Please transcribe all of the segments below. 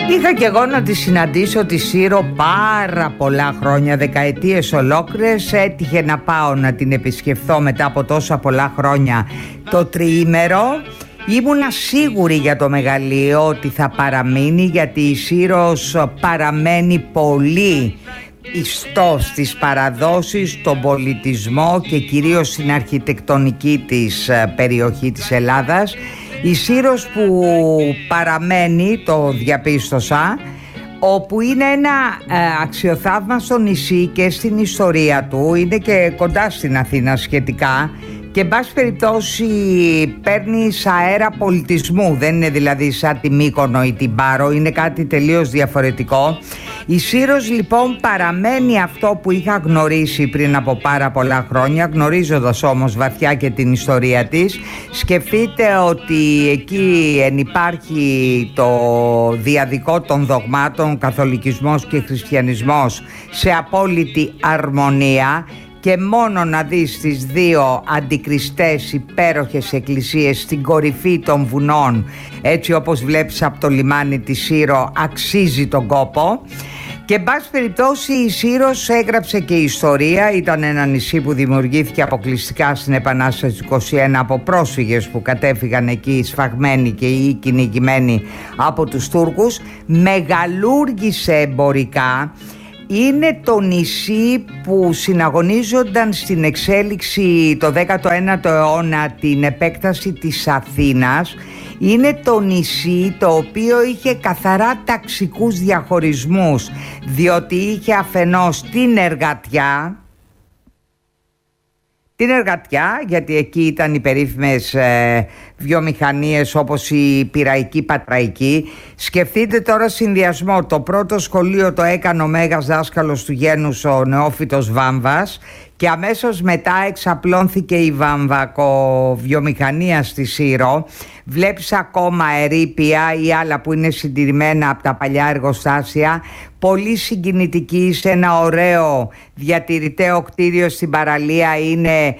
Είχα και εγώ να τη συναντήσω τη Σύρο πάρα πολλά χρόνια, δεκαετίες ολόκληρες. Έτυχε να πάω να την επισκεφθώ μετά από τόσα πολλά χρόνια το τριήμερο. Ήμουνα σίγουρη για το μεγαλείο ότι θα παραμείνει, γιατί η Σύρος παραμένει πολύ ιστός στις παραδόσεις, τον πολιτισμό και κυρίως στην αρχιτεκτονική της περιοχή της Ελλάδας. Η Σύρος που παραμένει, το διαπίστωσα, όπου είναι ένα αξιοθαύμαστο νησί και στην ιστορία του, είναι και κοντά στην Αθήνα σχετικά, και εν πάση περιπτώσει παίρνει αέρα πολιτισμού, δεν είναι δηλαδή σαν τη Μύκονο ή την Πάρο, είναι κάτι τελείως διαφορετικό. Η Σύρος λοιπόν παραμένει αυτό που είχα γνωρίσει πριν από πάρα πολλά χρόνια, γνωρίζοντας όμως βαθιά και την ιστορία της. Σκεφτείτε ότι εκεί ενυπάρχει το διαδικό των δογμάτων, καθολικισμός και χριστιανισμός, σε απόλυτη αρμονία. Και μόνο να δεις τις δύο αντικριστές υπέροχες εκκλησίες στην κορυφή των βουνών, έτσι όπως βλέπεις από το λιμάνι τη Σύρο, αξίζει τον κόπο. Και εν πάση περιπτώσει η Σύρος έγραψε και ιστορία. Ήταν ένα νησί που δημιουργήθηκε αποκλειστικά στην Επανάσταση του 21 από πρόσφυγες που κατέφυγαν εκεί σφαγμένοι και ή κυνηγημένοι από τους Τούρκους. Μεγαλούργησε εμπορικά. Είναι το νησί που συναγωνίζονταν στην εξέλιξη το 19ο αιώνα την επέκταση της Αθήνας. Είναι το νησί το οποίο είχε καθαρά ταξικούς διαχωρισμούς, διότι είχε αφενός την εργατιά, γιατί εκεί ήταν οι περίφημες βιομηχανίες όπως η πειραϊκή πατραϊκή. Σκεφτείτε τώρα συνδυασμό, το πρώτο σχολείο το έκανε ο μέγας δάσκαλος του γένους, ο Νεόφυτος Βάμβας, και αμέσως μετά εξαπλώνθηκε η βαμβακοβιομηχανία στη Σύρο. Βλέπεις ακόμα ερείπια ή άλλα που είναι συντηρημένα από τα παλιά εργοστάσια, πολύ συγκινητική. Σε ένα ωραίο διατηρηταίο κτίριο στην παραλία είναι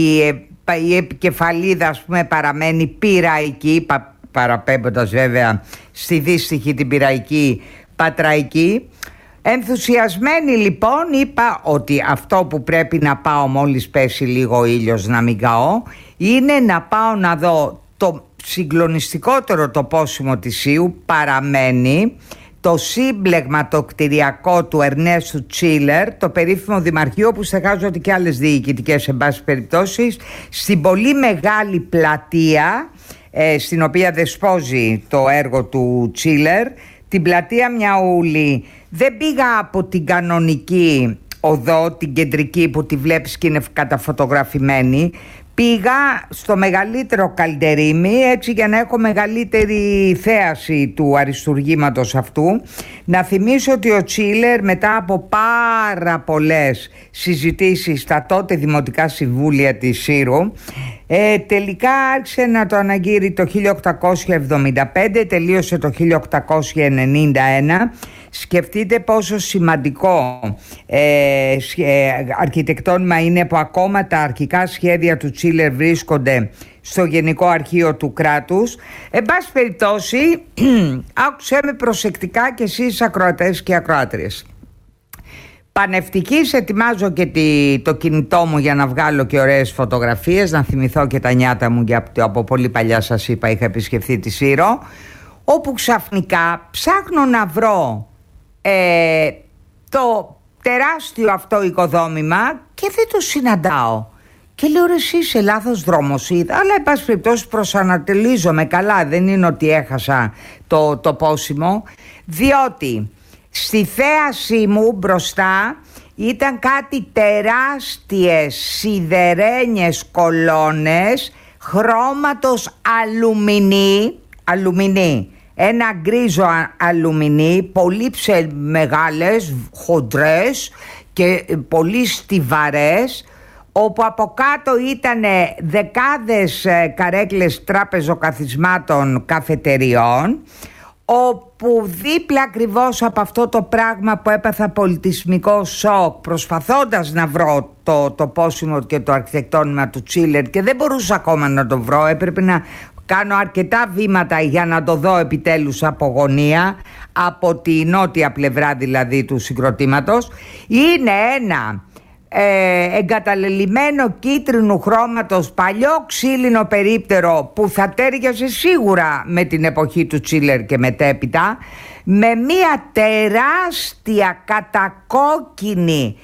η επικεφαλίδα, ας πούμε, παραμένει πειραϊκή, παραπέμποντας βέβαια στη δύστιχη την πειραϊκή πατραϊκή. Ενθουσιασμένη λοιπόν είπα ότι αυτό που πρέπει να πάω μόλις πέσει λίγο ο ήλιος, να μην καώ, είναι να πάω να δω το συγκλονιστικότερο τοπόσιμο της Σίου. Παραμένει το σύμπλεγμα το κτηριακό του Ερνέστου Τσίλερ, το περίφημο δημαρχείο που στεγάζονται και άλλες διοικητικές εν πάση περιπτώσει, στην πολύ μεγάλη πλατεία στην οποία δεσπόζει το έργο του Τσίλερ, την πλατεία Μιαούλη. Δεν πήγα από την κανονική οδό, την κεντρική που τη βλέπεις και είναι καταφωτογραφημένη. Πήγα στο μεγαλύτερο καλντερίμι, έτσι για να έχω μεγαλύτερη θέαση του αριστουργήματος αυτού. Να θυμίσω ότι ο Τσίλερ, μετά από πάρα πολλές συζητήσεις στα τότε δημοτικά συμβούλια της Σύρου, τελικά άρχισε να το αναγείρει το 1875, τελείωσε το 1891. Σκεφτείτε πόσο σημαντικό αρχιτεκτόνημα είναι που ακόμα τα αρχικά σχέδια του Τσίλερ βρίσκονται στο Γενικό Αρχείο του κράτους. Εν πάση περιπτώσει, άκουσέ με προσεκτικά και εσείς ακροατές και ακροάτριες. Πανευτικής, ετοιμάζω και το κινητό μου για να βγάλω και ωραίες φωτογραφίες, να θυμηθώ και τα νιάτα μου, γιατί από πολύ παλιά σας είπα είχα επισκεφθεί τη Σύρο, όπου ξαφνικά ψάχνω να βρω το τεράστιο αυτό οικοδόμημα και δεν το συναντάω. Και λέω, ρε, εσύ σε λάθος δρόμος είδα, αλλά εν πάση περιπτώσει προσανατολίζομαι καλά, δεν είναι ότι έχασα το πόσιμο, διότι στη θέαση μου μπροστά ήταν κάτι τεράστιες σιδερένιες κολόνες χρώματος αλουμινί, ένα γκρίζο αλουμινί, πολύ μεγάλες, χοντρές και πολύ στιβαρές, όπου από κάτω ήταν δεκάδες καρέκλες τραπεζοκαθισμάτων καφετεριών, όπου δίπλα ακριβώς από αυτό το πράγμα που έπαθα πολιτισμικό σοκ προσπαθώντας να βρω το πόσιμο και το αρχιτεκτόνημα του Τσίλερ, και δεν μπορούσα ακόμα να το βρω, έπρεπε να Κάνω αρκετά βήματα για να το δω επιτέλους από γωνία, από τη νότια πλευρά δηλαδή του συγκροτήματος. Είναι ένα εγκαταλελειμμένο κίτρινου χρώματος παλιό ξύλινο περίπτερο που θα τέριαζε σίγουρα με την εποχή του Τσίλερ και μετέπειτα, με μια τεράστια κατακόκκινη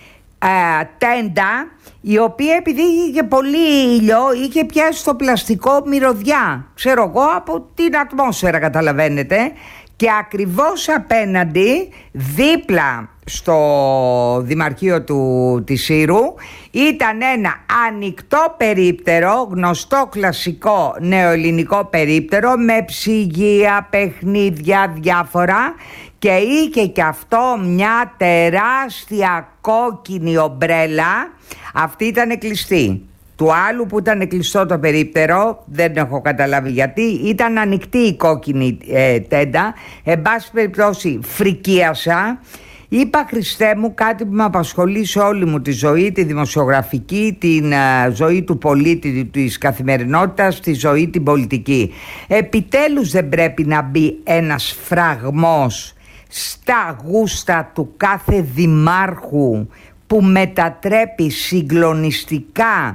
τέντα, η οποία επειδή είχε πολύ ήλιο είχε πιάσει το πλαστικό μυρωδιά, ξέρω εγώ, από την ατμόσφαιρα, καταλαβαίνετε. Και ακριβώς απέναντι, δίπλα στο Δημαρχείο της Ήρου, ήταν ένα ανοιχτό περίπτερο, γνωστό κλασικό νεοελληνικό περίπτερο, με ψυγεία, παιχνίδια διάφορα, και είχε και αυτό μια τεράστια κόκκινη ομπρέλα. Αυτή ήταν κλειστή. Του άλλου που ήταν κλειστό το περίπτερο, δεν έχω καταλάβει γιατί, ήταν ανοιχτή η κόκκινη τέντα. Εν πάση περιπτώσει φρικίασα. Είπα, Χριστέ μου, κάτι που με απασχολεί σε όλη μου τη ζωή, τη δημοσιογραφική, την ζωή του πολίτη, της καθημερινότητας, τη ζωή την πολιτική. Επιτέλους δεν πρέπει να μπει ένας φραγμός στα γούστα του κάθε δημάρχου που μετατρέπει συγκλονιστικά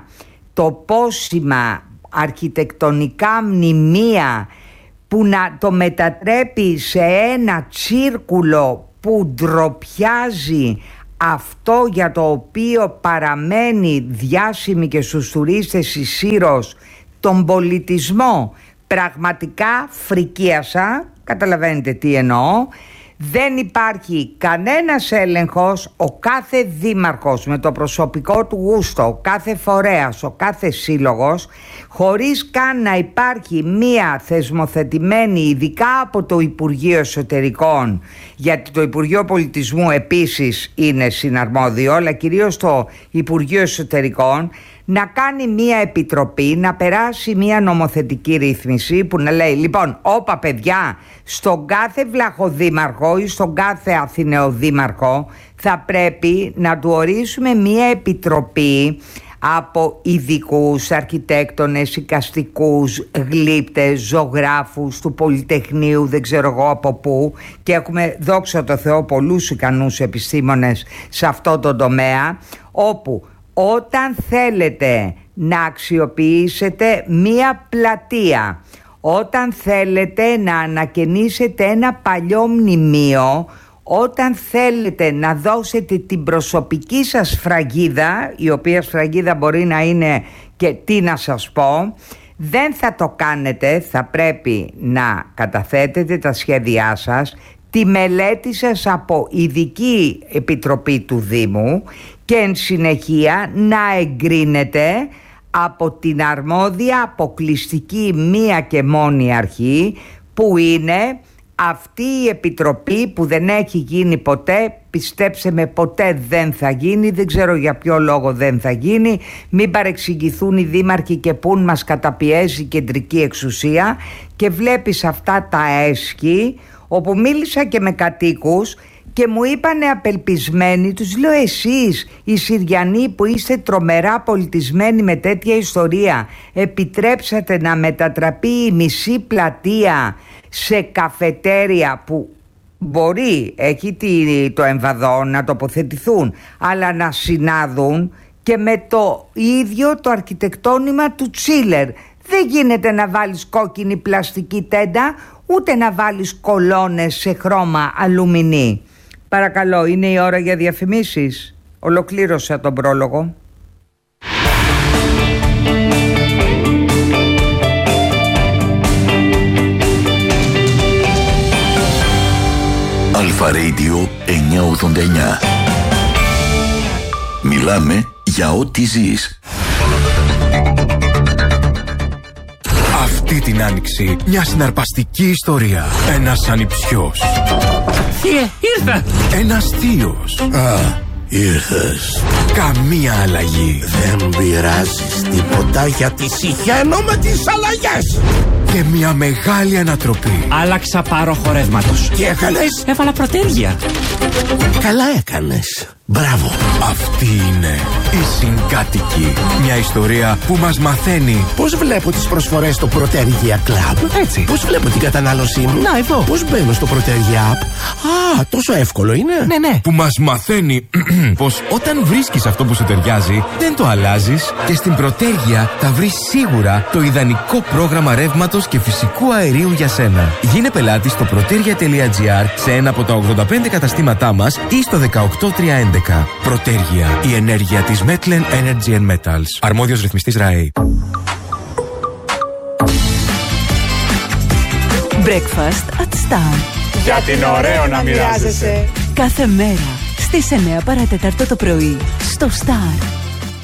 τοπόσιμα, αρχιτεκτονικά μνημεία, που να το μετατρέπει σε ένα τσίρκουλο που ντροπιάζει αυτό για το οποίο παραμένει διάσημη και στους τουρίστες η Σύρος, τον πολιτισμό. Πραγματικά φρικίασα, καταλαβαίνετε τι εννοώ. Δεν υπάρχει κανένας έλεγχος. Ο κάθε δήμαρχος με το προσωπικό του γούστο, ο κάθε φορέας, ο κάθε σύλλογος, χωρίς καν να υπάρχει μία θεσμοθετημένη, ειδικά από το Υπουργείο Εσωτερικών, γιατί το Υπουργείο Πολιτισμού επίσης είναι συναρμόδιο, αλλά κυρίως το Υπουργείο Εσωτερικών, να κάνει μία επιτροπή, να περάσει μία νομοθετική ρύθμιση που να λέει, λοιπόν, όπα παιδιά, στον κάθε βλαχοδήμαρχο ή στον κάθε αθηνεοδήμαρχο θα πρέπει να του ορίσουμε μία επιτροπή από ειδικούς, αρχιτέκτονες, εικαστικούς, γλύπτες, ζωγράφους του Πολυτεχνείου, δεν ξέρω εγώ από πού, και έχουμε, δόξα τω Θεώ, πολλούς ικανούς επιστήμονες σε αυτό το τομέα, όπου όταν θέλετε να αξιοποιήσετε μία πλατεία, όταν θέλετε να ανακαινήσετε ένα παλιό μνημείο, όταν θέλετε να δώσετε την προσωπική σας σφραγίδα, η οποία σφραγίδα μπορεί να είναι και τι να σας πω, δεν θα το κάνετε. Θα πρέπει να καταθέτετε τα σχέδιά σας, τη μελέτη σας από ειδική επιτροπή του Δήμου, και εν συνεχεία να εγκρίνετε από την αρμόδια αποκλειστική μία και μόνη αρχή, που είναι αυτή η επιτροπή που δεν έχει γίνει ποτέ. Πιστέψτε με, ποτέ δεν θα γίνει. Δεν ξέρω για ποιο λόγο δεν θα γίνει. Μην παρεξηγηθούν οι δήμαρχοι και πουν μας καταπιέζει η κεντρική εξουσία. Και βλέπεις αυτά τα έσχη, όπου μίλησα και με κατοίκους και μου είπανε απελπισμένοι, τους λέω, εσείς οι Συριανοί που είστε τρομερά πολιτισμένοι με τέτοια ιστορία, επιτρέψατε να μετατραπεί η μισή πλατεία σε καφετέρια που μπορεί, έχει το εμβαδό, να τοποθετηθούν, αλλά να συνάδουν και με το ίδιο το αρχιτεκτόνημα του Τσίλερ. Δεν γίνεται να βάλεις κόκκινη πλαστική τέντα, ούτε να βάλεις κολόνες σε χρώμα αλουμινί. Παρακαλώ, είναι η ώρα για διαφημίσεις. Ολοκλήρωσα τον πρόλογο. Αλφα Radio 989. Μιλάμε για ό,τι ζεις. Αυτή την άνοιξη μια συναρπαστική ιστορία. Ένας ανιψιός. Ήρθα! Ένας θείος. Ήρθες. Καμία αλλαγή. Δεν πειράζεις τίποτα, γιατί συχαίνω με τις αλλαγές. Και μια μεγάλη ανατροπή. Άλλαξα πάρο χορεύματος. Τι έκανες? Έβαλα πρωτέργεια. Καλά έκανες. Μπράβο. Αυτή είναι η Συγκάτοικοι. Μια ιστορία που μας μαθαίνει Πώς βλέπω τις προσφορές στο Protergia Club. έτσι. Πώς βλέπω την κατανάλωσή μου. Να, εδώ. Πώς μπαίνω στο Protergia App. Α, τόσο εύκολο είναι. Ναι. Που μας μαθαίνει πως όταν βρίσκεις αυτό που σου ταιριάζει, δεν το αλλάζεις και στην Protergia θα βρεις σίγουρα το ιδανικό πρόγραμμα ρεύματος και φυσικού αερίου για σένα. Γίνε πελάτη στο protergia.gr σε ένα από τα 85 καταστήματά μας ή στο 18311. Protergia, η ενέργεια της Metlen Energy and Metals. Αρμόδιος ρυθμιστής ΡΑΕ. Breakfast at Star. Γιατί είναι ωραίο να μοιράζεσαι. Κάθε μέρα στις 9 παρατέταρτο το πρωί στο Star.